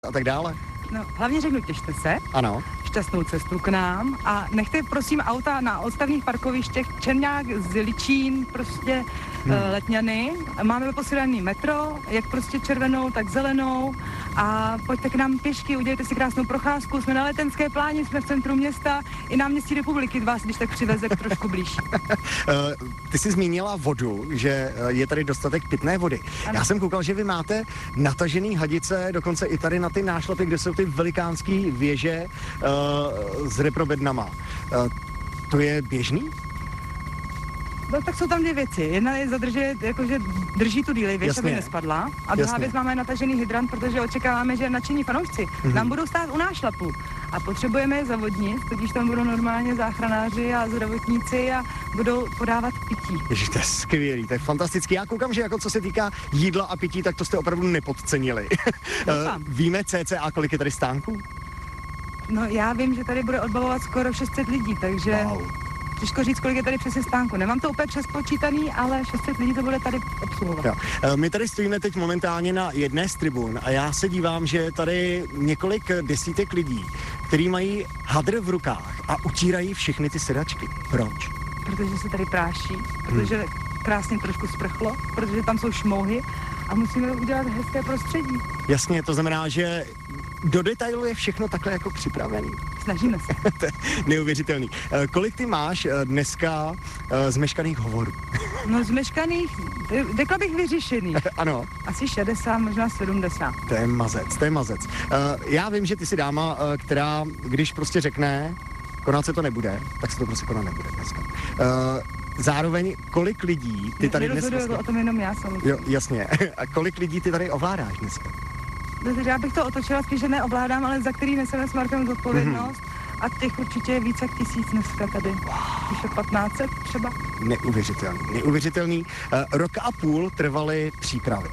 a tak dále? No, hlavně řeknu, těšte se. Ano. Šťastnou cestu k nám a nechte prosím auta na odstavných parkovištech Černák, Zličín, prostě Letňany. Máme posílený metro, jak prostě červenou, tak zelenou a pojďte k nám pěšky, udělejte si krásnou procházku, jsme na Letenské pláni, jsme v centru města, i náměstí Republiky vás, když tak přiveze trošku blíž. Ty jsi zmínila vodu, že je tady dostatek pitné vody. Ano. Já jsem koukal, že vy máte natažený hadice, dokonce i tady na ty nášlapy, kde jsou ty velikánský věže s reprovednama. To je běžný? No, tak jsou tam dvě věci. Jedna je zadržet, jakože drží tu díly, věž, aby nespadla. A druhá věc, máme natažený hydrant, protože očekáváme, že nadšení fanoušci nám budou stát u nášlapu. A potřebujeme je zavodnit, totiž tam budou normálně záchranáři a zdravotníci a budou podávat pití. Ježiš, to je skvělý, to je fantastický. Já koukám, že jako co se týká jídla a pití, tak to jste opravdu nepodcenili. Víme cca, kolik je tady stánků? No, já vím, že tady bude odbavovat skoro 600 lidí, takže... Wow. Těžko říct, kolik je tady přesně stánku. Nemám to úplně přespočítaný, ale 600 lidí to bude tady obsluhovat. Jo. My tady stojíme teď momentálně na jedné z tribun a já se dívám, že je tady několik desítek lidí, kteří mají hadr v rukách a utírají všechny ty sedačky. Proč? Protože se tady práší, protože krásně trošku sprchlo, protože tam jsou šmouhy a musíme udělat hezké prostředí. Jasně, to znamená, že do detailu je všechno takhle jako připravený. Snažíme se. To je neuvěřitelný. Kolik ty máš dneska zmeškaných hovorů? No zmeškaných, řekla bych vyřešených. Ano. Asi 60, možná 70. To je mazec, to je mazec. Já vím, že ty jsi dáma, která, když prostě řekne, konat se to nebude, tak se to prostě konat nebude dneska. Zároveň, kolik lidí ty tady dnes vlastně... o tom jenom já samozřejmě. Jo, jasně. A kolik lidí ty tady ovládáš dneska? Já bych to otočila spíš, že neovládám, ale za který neseme s Markem zodpovědnost. A těch určitě je více jak 1000 dneska tady. Už je 1500 třeba. Neuvěřitelný. Rok a půl trvaly přípravy.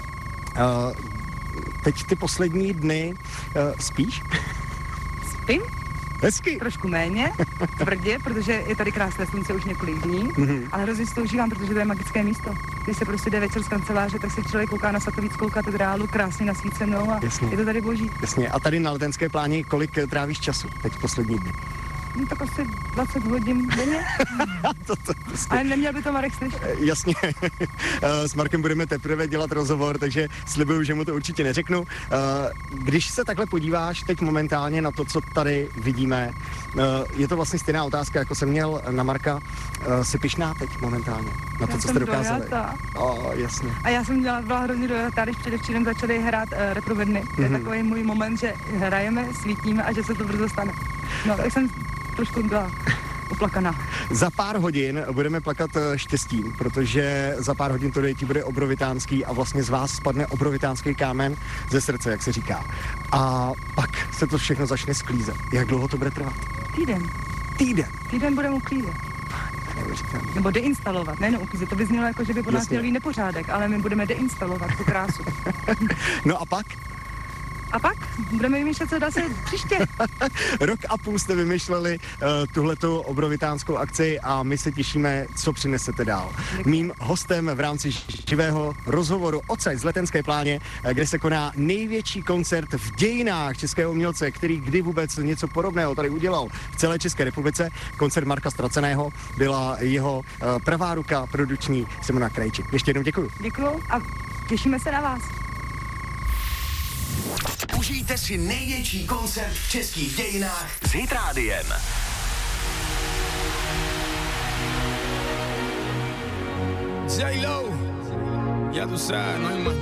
Teď ty poslední dny spíš? Spím? Hezky. Trošku méně, tvrdě, protože je tady krásné slunce už několik dní, ale hrozně si to užívám, protože to je magické místo. Když se prostě jde večer z kanceláře, tak se člověk kouká na Svatovickou katedrálu, krásně nasvícenou a je to tady boží. Jasně. A tady na Letenské pláni kolik trávíš času teď poslední dny? No tak asi 20 hodin denně. Prostě... Ale neměl by to Marek slyšet. Jasně. S Markem budeme teprve dělat rozhovor, takže slibuju, že mu to určitě neřeknu. Když se takhle podíváš teď momentálně na to, co tady vidíme, je to vlastně stejná otázka, jako jsem měl na Marka. Jsi pyšná teď momentálně na to, co jste dokázali? Jasně. A já jsem byla hrozně dojatá, když předevčírem začali hrát reprovedny. To je takový můj moment, že hrajeme, svítíme a že se to brzo stane. No, tak jsem trošku byla uplakaná. Za pár hodin budeme plakat štěstím, protože za pár hodin to ti bude obrovitánský a vlastně z vás spadne obrovitánský kámen ze srdce, jak se říká. A pak se to všechno začne sklízet. Jak dlouho to bude trvat? Týden. Týden budeme uklízet. Nebo deinstalovat, ne uklízet. To by znělo jako, že by po nás měl být nepořádek, ale my budeme deinstalovat tu krásu. No a pak? A pak budeme vymýšlet, co dá se příště. Rok a půl jste vymýšleli tuhletu obrovitánskou akci a my se těšíme, co přinesete dál. Mým hostem v rámci živého rozhovoru odsaď z Letenské pláně, kde se koná největší koncert v dějinách českého umělce, který kdy vůbec něco podobného tady udělal v celé České republice. Koncert Marka Ztraceného, byla jeho pravá ruka produční Simona Krajčí. Ještě jednou děkuju. Děkuju a těšíme se na vás. Užijte si největší koncert v českých dějinách s Hit Rádiem. J-Lo, ya tú sabes, no hay más.